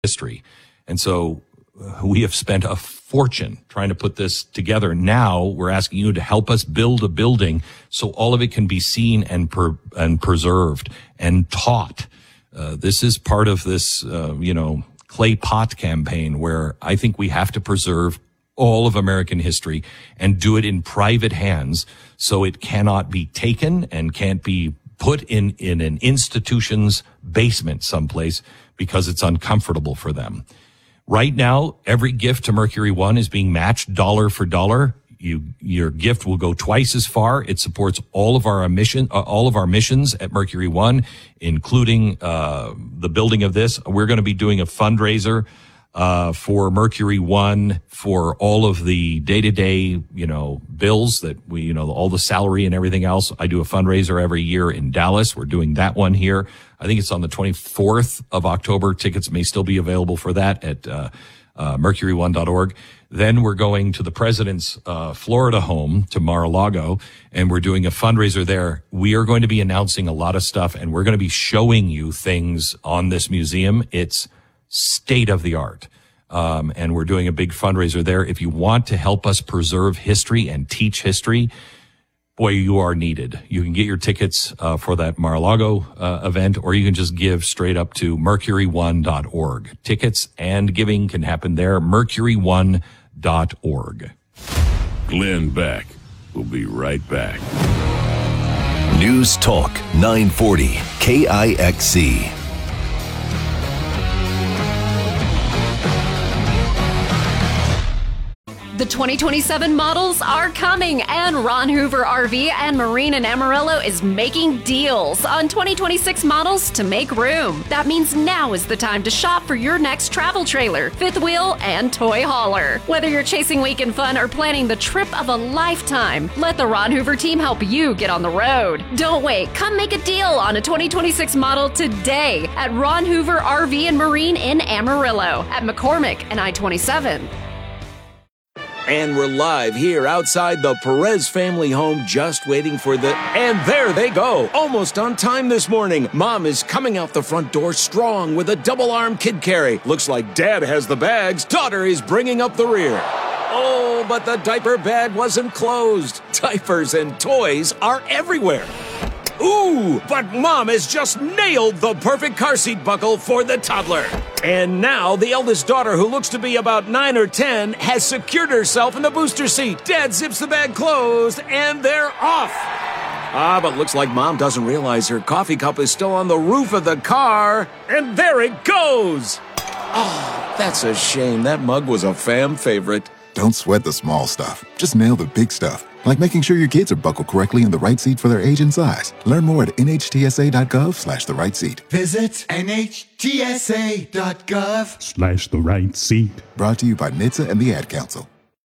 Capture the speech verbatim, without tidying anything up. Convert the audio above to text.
history. And so uh, we have spent a fortune trying to put this together. Now we're asking you to help us build a building so all of it can be seen and per, and preserved and taught. Uh, this is part of this, uh, you know, clay pot campaign where I think we have to preserve all of American history and do it in private hands so it cannot be taken and can't be put in, in an institution's basement someplace because it's uncomfortable for them. Right now, every gift to Mercury One is being matched dollar for dollar. You, your gift will go twice as far. It supports all of our mission, uh, all of our missions at Mercury One, including, uh, the building of this. We're going to be doing a fundraiser, uh, for Mercury One for all of the day-to-day, you know, bills that we, you know, all the salary and everything else. I do a fundraiser every year in Dallas. We're doing that one here. I think it's on the twenty-fourth of October. Tickets may still be available for that at, uh, uh, mercury one dot org. Then we're going to the president's, uh, Florida home to Mar-a-Lago, and we're doing a fundraiser there. We are going to be announcing a lot of stuff, and we're going to be showing you things on this museum. It's state of the art. Um, and we're doing a big fundraiser there. If you want to help us preserve history and teach history, boy, you are needed. You can get your tickets, uh, for that Mar-a-Lago, uh, event, or you can just give straight up to mercury one dot org. Tickets and giving can happen there, mercury one dot org. Glenn Beck will be right back. News Talk nine forty K I X C. The twenty twenty-seven models are coming, and Ron Hoover R V and Marine in Amarillo is making deals on twenty twenty-six models to make room. That means now is the time to shop for your next travel trailer, fifth wheel, and toy hauler. Whether you're chasing weekend fun or planning the trip of a lifetime, let the Ron Hoover team help you get on the road. Don't wait. Come make a deal on a twenty twenty-six model today at Ron Hoover R V and Marine in Amarillo at McCormick and I twenty-seven. And we're live here outside the Perez family home, just waiting for the... And there they go! Almost on time this morning. Mom is coming out the front door strong with a double-arm kid carry. Looks like Dad has the bags. Daughter is bringing up the rear. Oh, but the diaper bag wasn't closed. Diapers and toys are everywhere. Ooh, but Mom has just nailed the perfect car seat buckle for the toddler. And now the eldest daughter, who looks to be about nine or ten, has secured herself in the booster seat. Dad zips the bag closed, and they're off. Ah, but looks like Mom doesn't realize her coffee cup is still on the roof of the car. And there it goes. Oh, that's a shame. That mug was a fam favorite. Don't sweat the small stuff. Just nail the big stuff. Like making sure your kids are buckled correctly in the right seat for their age and size. Learn more at N H T S A dot gov slash the right seat. Visit N H T S A dot gov slash the right seat. Brought to you by N H T S A and the Ad Council.